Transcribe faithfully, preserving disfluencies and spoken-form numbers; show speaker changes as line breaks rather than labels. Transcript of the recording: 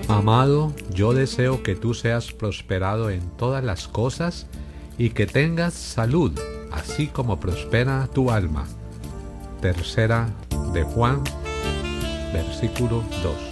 Amado, yo deseo que tú seas prosperado en todas las cosas y que tengas salud, así como prospera tu alma. Tercera de Juan, versículo dos.